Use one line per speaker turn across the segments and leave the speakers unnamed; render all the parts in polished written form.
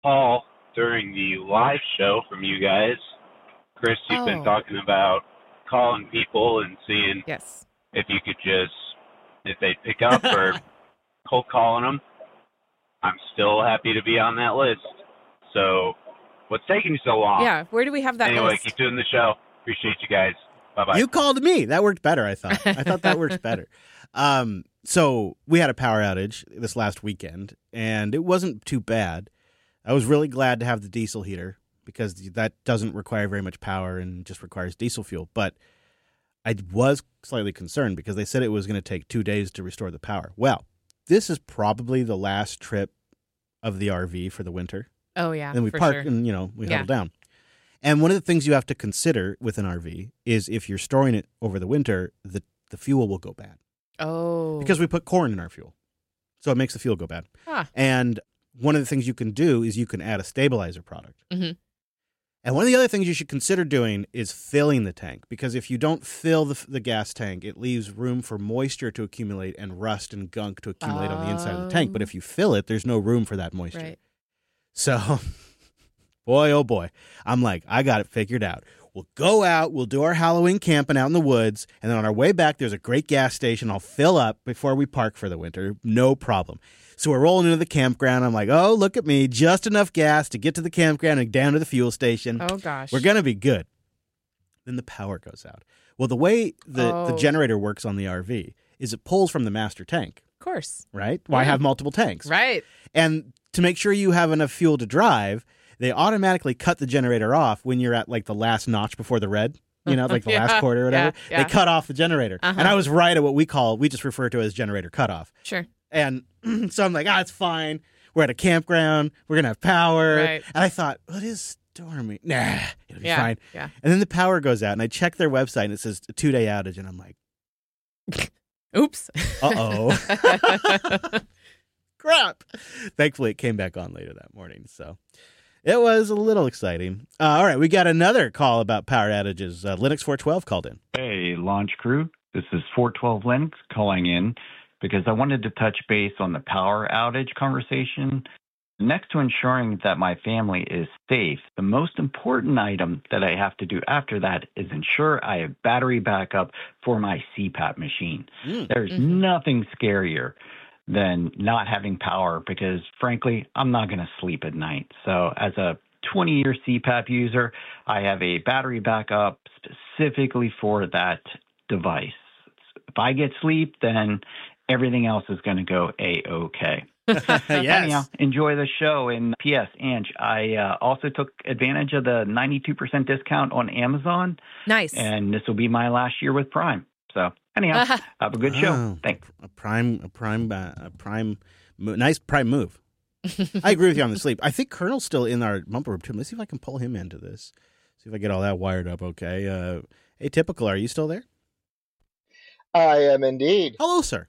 Paul during the live show from you guys. Chris, you've been
Oh,
talking about calling people and seeing
yes.
if you could just, if they'd pick up or cold calling them. I'm still happy to be on that list. So, what's taking you so long?
Yeah. Where do we have that
Anyway, keep
list?
doing the show. Appreciate you guys. Bye-bye.
You called me. That worked better, I thought. I thought that worked better. So we had a power outage this last weekend, and it wasn't too bad. I was really glad to have the diesel heater because that doesn't require very much power and just requires diesel fuel. But I was slightly concerned because they said it was going to take 2 days to restore the power. Well, this is probably the last trip of the RV for the winter.
Oh, yeah.
And then we
for
park
sure.
and, we
Yeah.
huddle down. And one of the things you have to consider with an RV is if you're storing it over the winter, the fuel will go bad.
Oh.
Because we put corn in our fuel. So it makes the fuel go bad.
Ah.
And one of the things you can do is you can add a stabilizer product.
Mhm.
And one of the other things you should consider doing is filling the tank. Because if you don't fill the gas tank, it leaves room for moisture to accumulate and rust and gunk to accumulate on the inside of the tank. But if you fill it, there's no room for that moisture.
Right.
So, boy, oh boy, I'm like, I got it figured out. We'll go out, we'll do our Halloween camping out in the woods, and then on our way back, there's a great gas station. I'll fill up before we park for the winter. No problem. So we're rolling into the campground. I'm like, oh, look at me. Just enough gas to get to the campground and down to the fuel station.
Oh, gosh.
We're going to be good. Then the power goes out. Well, the way the generator works on the RV is it pulls from the master tank,
Of course.
right? Why have multiple tanks?
Right.
And to make sure you have enough fuel to drive, they automatically cut the generator off when you're at like the last notch before the red, like the last quarter or whatever.
Yeah.
They cut off the generator. And I was right at what we just refer to as generator cutoff.
Sure.
And so I'm like, it's fine. We're at a campground. We're going to have power.
Right.
And I thought, well, it is stormy. Nah, it'll be
Yeah.
fine.
Yeah.
And then the power goes out, and I check their website, and it says a 2-day outage. And I'm like,
Oops.
uh-oh. Crap. Thankfully, it came back on later that morning. So it was a little exciting. All right, we got another call about power outages. Linux 412 called in.
Hey, launch crew. This is 412 Linux calling in because I wanted to touch base on the power outage conversation. Next to ensuring that my family is safe, the most important item that I have to do after that is ensure I have battery backup for my CPAP machine. There's nothing scarier than not having power because, frankly, I'm not going to sleep at night. So as a 20-year CPAP user, I have a battery backup specifically for that device. If I get sleep, then everything else is going to go A-OK.
Yes.
Anyhow, enjoy the show. And P.S., Ange, I also took advantage of the 92% discount on Amazon.
Nice.
And this will be my last year with Prime. So anyhow, have a good show. Thanks.
Nice prime move. I agree with you on the sleep. I think Colonel's still in our bumper room too. Let's see if I can pull him into this. See if I get all that wired up. Okay. Hey, Typical, are you still there?
I am indeed.
Hello, sir.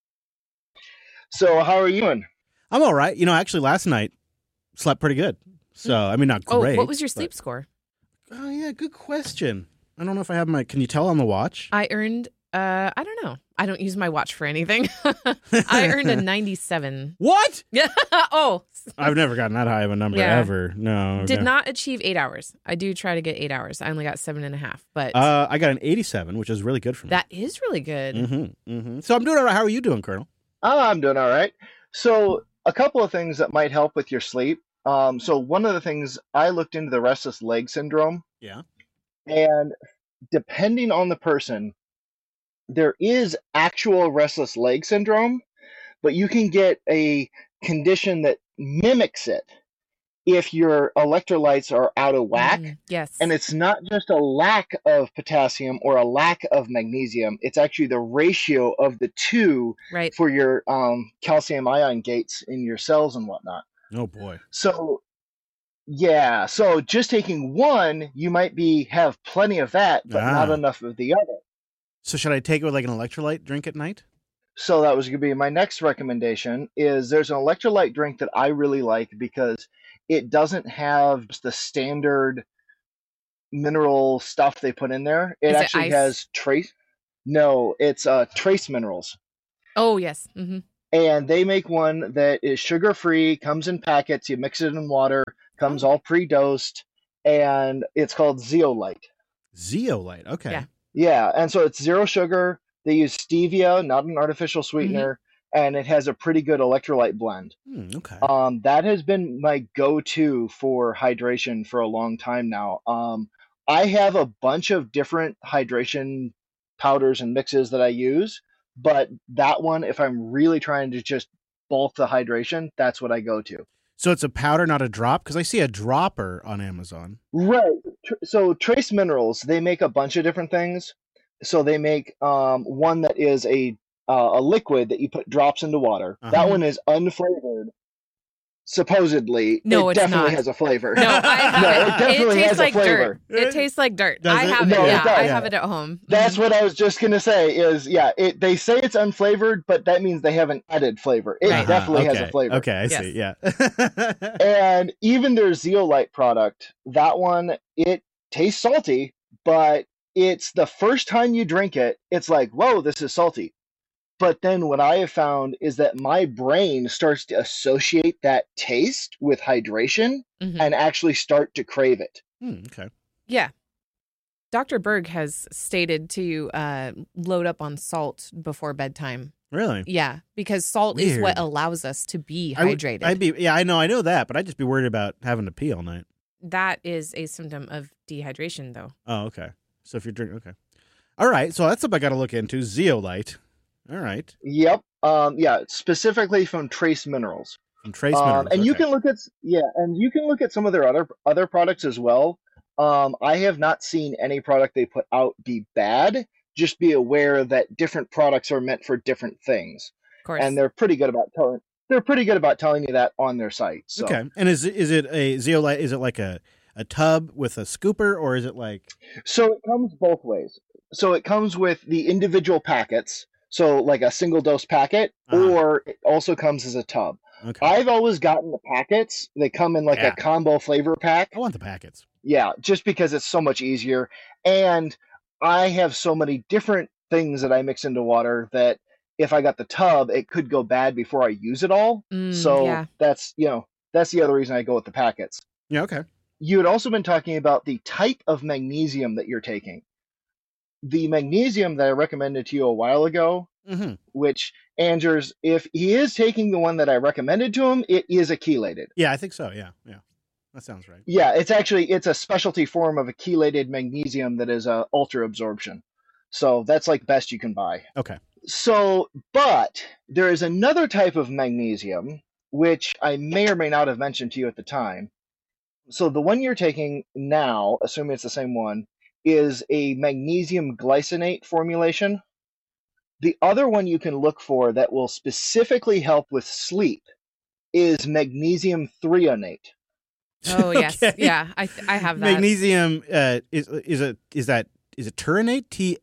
So, how are you doing?
I'm all right. Actually, last night slept pretty good. So, I mean, not great.
Oh, what was your sleep score?
Oh, yeah, good question. I don't know if I have can you tell on the watch?
I earned, I don't know. I don't use my watch for anything. I earned a 97.
What?
Yeah. Oh.
I've never gotten that high of a number ever. No.
Did not achieve 8 hours. I do try to get 8 hours. I only got 7.5, but.
I got an 87, which is really good for me.
That is really good.
So I'm doing all right. How are you doing, Colonel?
I'm doing all right. So, a couple of things that might help with your sleep. So, one of the things I looked into the restless leg syndrome.
Yeah.
And depending on the person, there is actual restless leg syndrome, but you can get a condition that mimics it if your electrolytes are out of whack.
Yes.
And it's not just a lack of potassium or a lack of magnesium. It's actually the ratio of the two for your calcium ion gates in your cells and whatnot.
Oh, boy.
So, yeah. So just taking one, you might have plenty of that, but not enough of the other.
So should I take it with like an electrolyte drink at night?
So that was going to be my next recommendation is there's an electrolyte drink that I really like because it doesn't have the standard mineral stuff they put in there. It actually has trace. No, it's trace minerals.
Oh, yes. Mm-hmm.
And they make one that is sugar free, comes in packets. You mix it in water, comes all pre-dosed, and it's called Zeolite.
Zeolite. Okay.
Yeah.
Yeah, and so it's 0 sugar. They use stevia, not an artificial sweetener, and it has a pretty good electrolyte blend.
Okay.
That has been my go-to for hydration for a long time now. I have a bunch of different hydration powders and mixes that I use, but that one, if I'm really trying to just bulk the hydration, that's what I go to.
So it's a powder, not a drop? Because I see a dropper on Amazon.
Right. So Trace Minerals, they make a bunch of different things. So they make one that is a liquid that you put drops into water. That one is unflavored. Supposedly,
No,
it
it's
definitely
not.
has a flavor.
No, I have
No,
it.
it definitely
tastes
has a
like
flavor.
dirt. It tastes like dirt.
Does
I
it?
have it.
No, it
Yeah,
does.
I have it at home.
That's what I was just gonna say. Is they say it's unflavored, but that means they haven't added flavor. It
Right.
definitely has
Okay.
a flavor.
Okay, I
Yes.
see. Yeah.
And even their Zeolite product, that one, it tastes salty, but it's the first time you drink it, it's like, whoa, this is salty. But then what I have found is that my brain starts to associate that taste with hydration
Mhm.
and actually start to crave it.
Okay.
Yeah. Dr. Berg has stated to load up on salt before bedtime.
Really?
Yeah, because salt is what
Weird.
allows us to be
I would-
hydrated.
I know that, but I'd just be worried about having to pee all night.
That is a symptom of dehydration, though.
Oh, okay. So if you're drinking, okay. All right. So that's something I got to look into. Zeolite. All right.
Yep. Specifically from Trace Minerals.
From Trace Minerals.
And you
okay.
can look at some of their other products as well. I have not seen any product they put out be bad. Just be aware that different products are meant for different things,
Of course.
and they're pretty good about telling you that on their site. So.
Okay. And is it a zeolite? Is it like a tub with a scooper, or is it like?
So it comes both ways. So it comes with the individual packets, so like a single dose packet, or it also comes as a tub.
Okay.
I've always gotten the packets. They come in like
Yeah.
a combo flavor pack.
I want the packets.
Yeah, just because it's so much easier. And I have so many different things that I mix into water that if I got the tub, it could go bad before I use it all. So
yeah.
that's the other reason I go with the packets.
Yeah. Okay.
You had also been talking about the type of magnesium that you're taking. The magnesium that I recommended to you a while ago,
Mm-hmm.
which Andrews, if he is taking the one that I recommended to him, it is a chelated.
Yeah, I think so. Yeah. Yeah. That sounds right.
Yeah, it's a specialty form of a chelated magnesium that is ultra absorption. So that's like best you can buy.
Okay.
So, but there is another type of magnesium, which I may or may not have mentioned to you at the time. So the one you're taking now, assuming it's the same one, is a magnesium glycinate formulation. The other one you can look for that will specifically help with sleep is magnesium threonate.
Oh, yes.
Okay.
Yeah, I have that.
Magnesium is it turinate?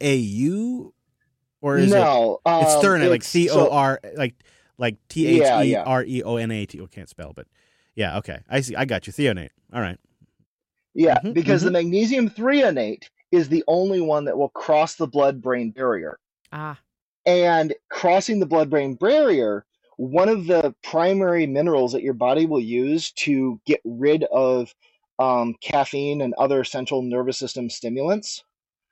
TAU or is
No,
it's threonate like
it's-
COR like THEREONATE. I can't spell, but yeah, okay. I see. I got you. Theonate. All right.
Yeah,
Mhm,
because the magnesium threonate is the only one that will cross the blood-brain barrier.
Ah,
And crossing the blood-brain barrier, one of the primary minerals that your body will use to get rid of caffeine and other central nervous system stimulants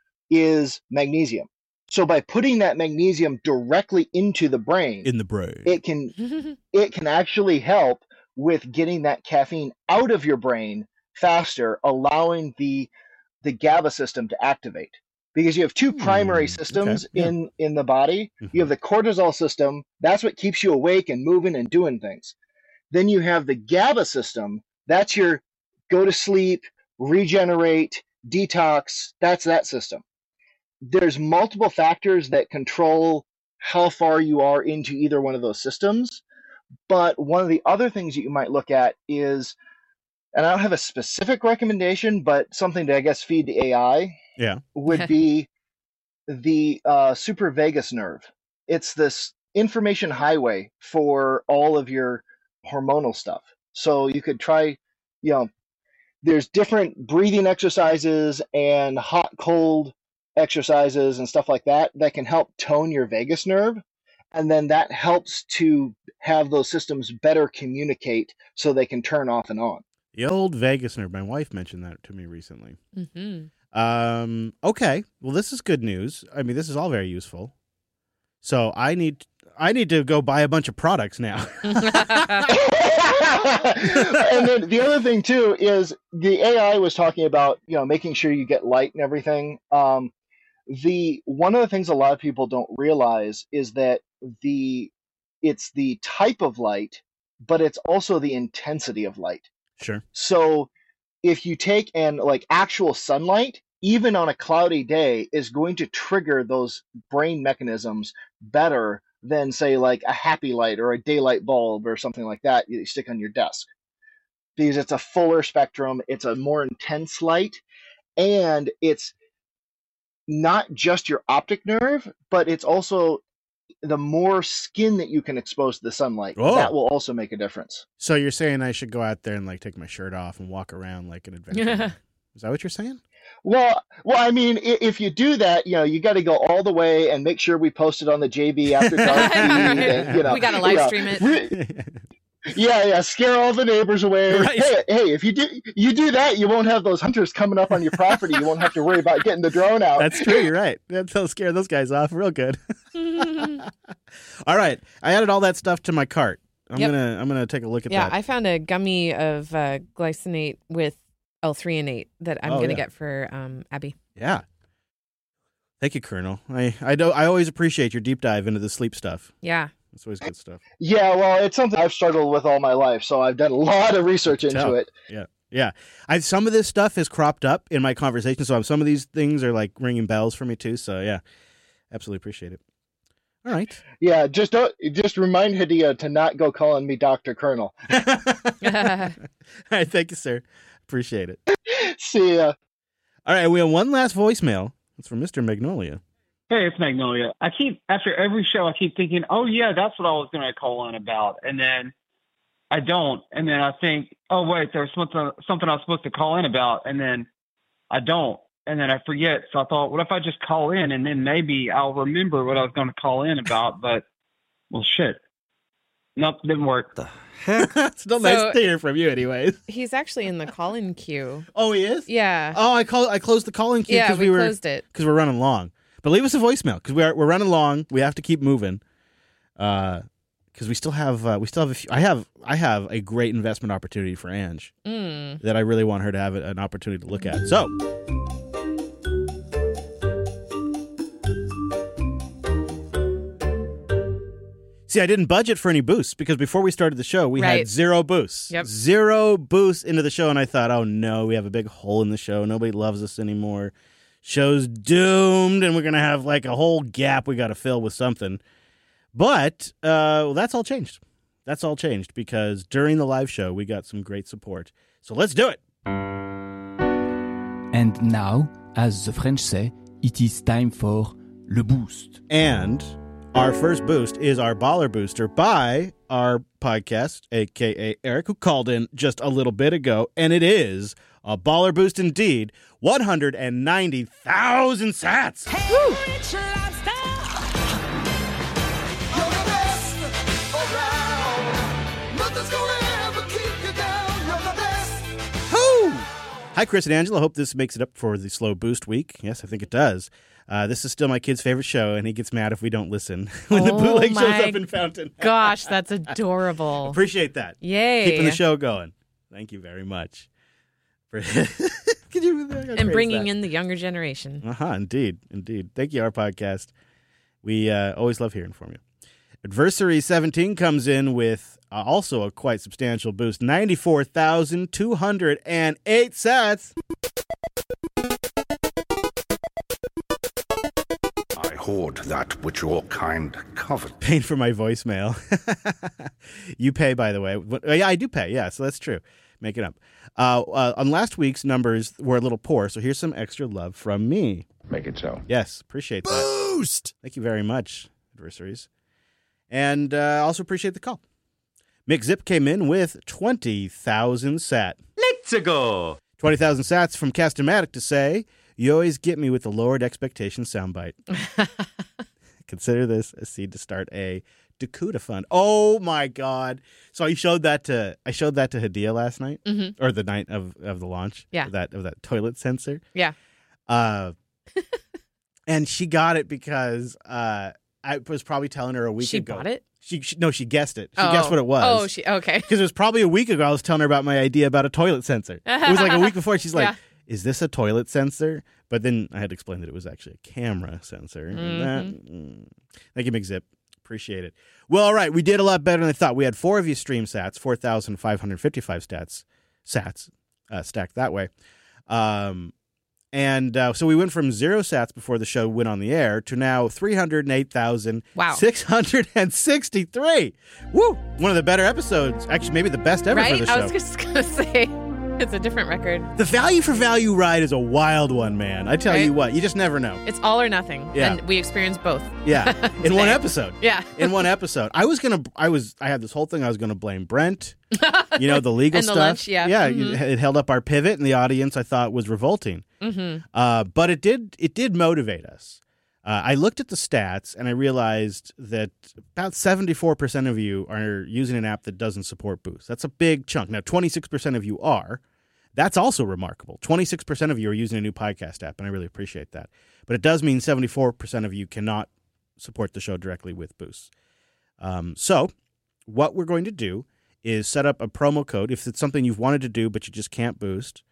is magnesium. So by putting that magnesium directly into the brain,
In the brain.
it can actually help with getting that caffeine out of your brain faster, allowing the GABA system to activate. Because you have two primary systems
okay, yeah.
in the body. You have the cortisol system, that's what keeps you awake and moving and doing things. Then you have the GABA system, that's your go to sleep, regenerate, detox, that's that system. There's multiple factors that control how far you are into either one of those systems. But one of the other things that you might look at is, and I don't have a specific recommendation, but something to, I guess, feed the AI would be the super vagus nerve. It's this information highway for all of your hormonal stuff. So you could try, there's different breathing exercises and hot, cold exercises and stuff like that that can help tone your vagus nerve. And then that helps to have those systems better communicate so they can turn off and on.
The old Vegas nerd. My wife mentioned that to me recently.
Mm-hmm.
Okay. Well, this is good news. I mean, this is all very useful. So I need to go buy a bunch of products now.
And then the other thing too is the AI was talking about, making sure you get light and everything. One of the things a lot of people don't realize is that it's the type of light, but it's also the intensity of light.
Sure.
So if you take actual sunlight, even on a cloudy day, is going to trigger those brain mechanisms better than, say, like a happy light or a daylight bulb or something like that you stick on your desk. Because it's a fuller spectrum, it's a more intense light, and it's not just your optic nerve, but it's also the more skin that you can expose to the sunlight.
Oh.
That will also make a difference.
So you're saying I should go out there and take my shirt off and walk around like an adventurer? Is that what you're saying?
Well, I mean, if you do that, you got to go all the way and make sure we post it on the JB After Dark feed. And,
we got to live stream it.
Yeah, scare all the neighbors away.
Right.
Hey, if you do that, you won't have those hunters coming up on your property. You won't have to worry about getting the drone out.
That's true. You're right. That'll scare those guys off real good. All right, I added all that stuff to my cart. I'm gonna take a look at that.
Yeah, I found a gummy of glycinate with L-threonate that I'm gonna get for Abby.
Yeah. Thank you, Colonel. I always appreciate your deep dive into the sleep stuff.
Yeah.
It's always good stuff.
Yeah, well, it's something I've struggled with all my life, so I've done a lot of research into it.
Yeah. Some of this stuff has cropped up in my conversation, so some of these things are ringing bells for me too. So yeah, absolutely appreciate it. All right.
Yeah, just remind Hadia to not go calling me Dr. Colonel.
All right, thank you, sir. Appreciate it.
See ya.
All right, we have one last voicemail. It's from Mr. Magnolia.
Hey, it's Magnolia. After every show, I keep thinking, oh, yeah, that's what I was going to call in about. And then I don't. And then I think, oh, wait, there's something I was supposed to call in about. And then I don't. And then I forget. So I thought, what if I just call in and then maybe I'll remember what I was going to call in about. But, well, shit. Nope, didn't work.
The heck? Still nice to hear from you anyways.
He's actually in the call-in queue.
Oh, he is?
Yeah.
Oh, I closed the call-in queue because
we closed it.
Because we're running long. But leave us a voicemail because we're running long. We have to keep moving. Because we still have a few. I have a great investment opportunity for Ange that I really want her to have an opportunity to look at. So, see, I didn't budget for any boosts because before we started the show, we had 0 boosts.
Yep.
0 boosts into the show, and I thought, oh no, we have a big hole in the show. Nobody loves us anymore. Show's doomed, and we're going to have a whole gap we got to fill with something. But that's all changed. That's all changed because during the live show, we got some great support. So let's do it.
And now, as the French say, it is time for le boost.
And our first boost is our Baller Booster by our podcast, a.k.a. Eric, who called in just a little bit ago. And it is a Baller Boost indeed. 190,000 sats.
Hey,
woo!
Rich Lobster. You're the best around. Nothing's gonna ever keep you down. You're the best.
Woo! Hi, Chris and Angela. Hope this makes it up for the slow boost week. Yes, I think it does. This is still my kid's favorite show, and he gets mad if we don't listen when the bootleg shows up in Fountain.
Gosh, that's adorable.
Appreciate that.
Yay.
Keeping the show going. Thank you very much.
And bringing in the younger generation.
Indeed. Thank you, our podcast. We always love hearing from you. Adversary 17 comes in with also a quite substantial boost, 94,208 sats.
I hoard that which your kind covet.
Paying for my voicemail. You pay, by the way. Yeah, I do pay. Yeah, so that's true. Make it up. On last week's numbers were a little poor, so here's some extra love from me.
Make it so.
Yes, appreciate that.
Boost!
Thank you very much, adversaries. And also appreciate the call. Mick Zip came in with 20,000 sat.
Let's go!
20,000 sats from Castomatic to say, you always get me with the lowered expectation soundbite. Consider this a seed to start a Dakuta fund. Oh my God! So I showed that to Hadia last night, or the night of the launch.
Yeah.
Of that toilet sensor.
Yeah.
And she got it because I was probably telling her a week
She
ago.
bought it?
She guessed it. She guessed what it was.
Okay.
Because it was probably a week ago I was telling her about my idea about a toilet sensor. It was like a week before. She's like,
Yeah.
is this a toilet sensor? But then I had to explain that it was actually a camera sensor. And thank you, McZip. Appreciate it. Well, all right. We did a lot better than I thought. We had 4 of you stream sats, 4,555 sats stacked that way. So we went from 0 sats before the show went on the air to now 308,663. Woo! One of the better episodes. Actually, maybe the best ever for the show.
I was just going to say, it's a different record.
The value for value ride is a wild one, man. I tell
Right?
you what, you just never know.
It's all or nothing.
Yeah.
And we experienced both.
Yeah. In one episode.
Yeah.
In one episode. I had this whole thing I was going to blame Brent. The legal
And the
stuff.
lunch, yeah.
Yeah.
Mhm.
It held up our pivot, and the audience I thought was revolting.
Mm-hmm.
But it did motivate us. I looked at the stats and I realized that about 74% of you are using an app that doesn't support Boost. That's a big chunk. Now, 26% of you are. That's also remarkable. 26% of you are using a new podcast app, and I really appreciate that. But it does mean 74% of you cannot support the show directly with Boost. So what we're going to do is set up a promo code. If it's something you've wanted to do but you just can't Boost,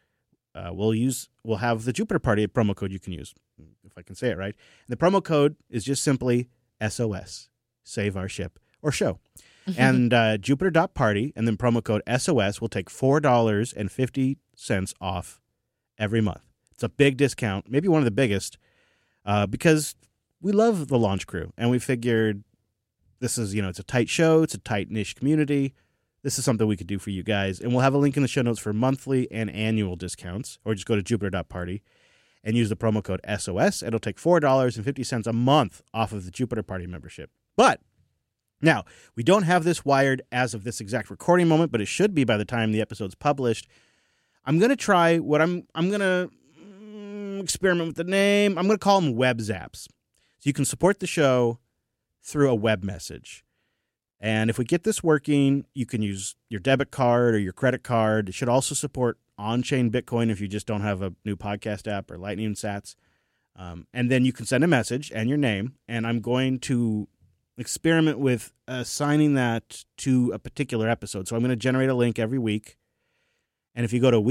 we'll have the Jupiter Party promo code you can use, if I can say it right. And the promo code is just simply SOS, Save Our Ship or Show. And Jupiter.party and then promo code SOS will take $4.50 off every month. It's a big discount, maybe one of the biggest, because we love the launch crew. And we figured this is, it's a tight show. It's a tight niche community. This is something we could do for you guys. And we'll have a link in the show notes for monthly and annual discounts, or just go to Jupiter.party and use the promo code SOS. It'll take $4.50 a month off of the Jupiter Party membership. But now, we don't have this wired as of this exact recording moment, but it should be by the time the episode's published. I'm going to try what I'm going to experiment with the name. I'm going to call them web zaps. So you can support the show through a web message. And if we get this working, you can use your debit card or your credit card. It should also support on-chain Bitcoin if you just don't have a new podcast app or Lightning Sats. And then you can send a message and your name. And I'm going to experiment with assigning that to a particular episode. So I'm going to generate a link every week. And if you go to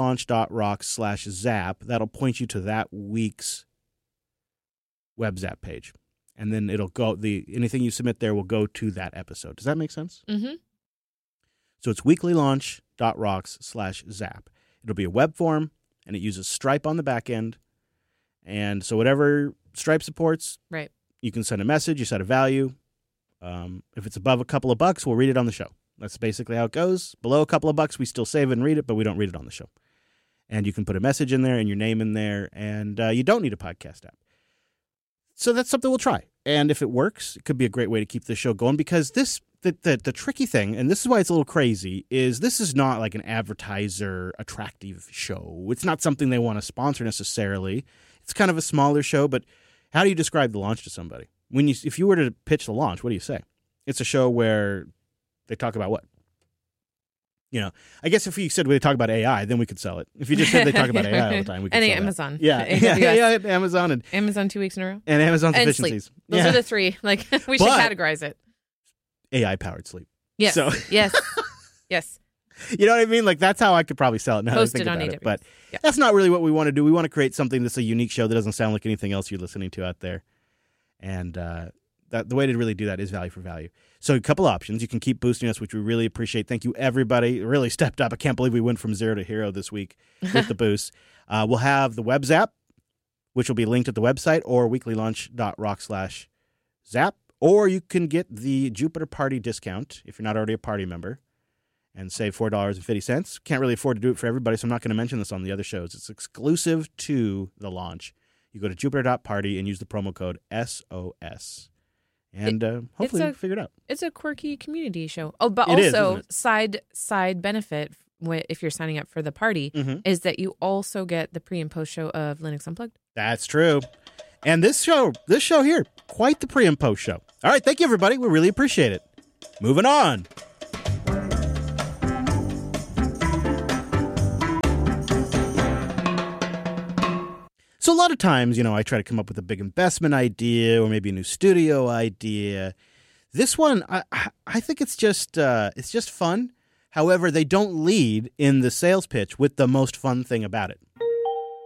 weeklylaunch.rocks/zap, that'll point you to that week's web zap page. And then it'll go, anything you submit there will go to that episode. Does that make sense?
Mm-hmm.
So it's weeklylaunch.rocks/zap. It'll be a web form, and it uses Stripe on the back end. And so whatever Stripe supports,
right,
you can send a message, you set a value. If it's above a couple of bucks, we'll read it on the show. That's basically how it goes. Below a couple of bucks, we still save it and read it, but we don't read it on the show. And you can put a message in there and your name in there, and you don't need a podcast app. So that's something we'll try. And if it works, it could be a great way to keep the show going, because the tricky thing, and this is why it's a little crazy, is this is not like an advertiser attractive show. It's not something they want to sponsor necessarily. It's kind of a smaller show, but how do you describe the launch to somebody? If you were to pitch the launch, what do you say? It's a show where they talk about what? I guess if you said they talk about AI, then we could sell it. If you just said they talk about AI all the time, we could sell
Amazon.
That. Yeah.
AWS.
Amazon. And
Amazon 2 weeks in a row.
And Amazon's
and
efficiencies.
Sleep. Those are the 3. Like, we should categorize it.
AI-powered sleep.
Yes.
So.
Yes. Yes.
You know what I mean? Like, that's how I could probably sell it now that I think
Posted on
about
AWS.
it. But
yeah.
That's not really what we want to do. We want to create something that's a unique show that doesn't sound like anything else you're listening to out there. And the way to really do that is value for value. So a couple options. You can keep boosting us, which we really appreciate. Thank you, everybody. It really stepped up. I can't believe we went from 0 to hero this week with the boost. We'll have the web zap, which will be linked at the website, or weeklylaunch.rock/zap. Or you can get the Jupiter Party discount if you're not already a party member and save $4.50. Can't really afford to do it for everybody, so I'm not going to mention this on the other shows. It's exclusive to the launch. You go to Jupiter.party and use the promo code SOS. And hopefully we'll figure it out.
It's a quirky community show. Oh, but
it
also
is,
side benefit if you're signing up for the party is that you also get the pre and post show of Linux Unplugged.
That's true. And this show here, quite the pre and post show. All right, thank you, everybody. We really appreciate it. Moving on. So a lot of times, I try to come up with a big investment idea or maybe a new studio idea. This one, I think it's just fun. However, they don't lead in the sales pitch with the most fun thing about it.